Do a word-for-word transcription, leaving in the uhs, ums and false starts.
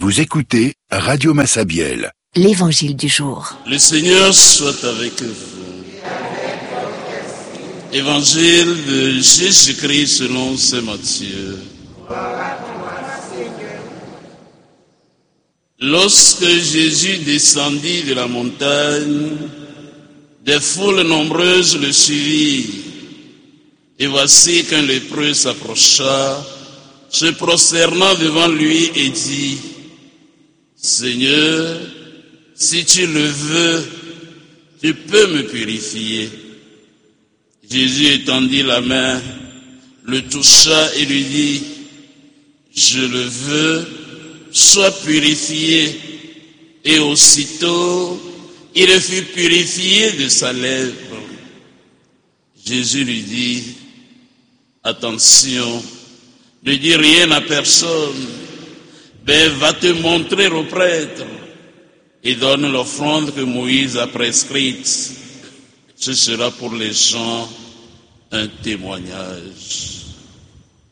Vous écoutez Radio Massabielle. L'évangile du jour. Le Seigneur soit avec vous. Évangile de Jésus-Christ selon saint Matthieu. Lorsque Jésus descendit de la montagne, des foules nombreuses le suivirent. Et voici qu'un lépreux s'approcha, se prosternant devant lui et dit: Seigneur, si tu le veux, tu peux me purifier. Jésus étendit la main, le toucha et lui dit: Je le veux, sois purifié. Et aussitôt, il fut purifié de sa lèvre. Jésus lui dit: Attention, ne dis rien à personne, mais va te montrer au prêtre et donne l'offrande que Moïse a prescrite. Ce sera pour les gens un témoignage.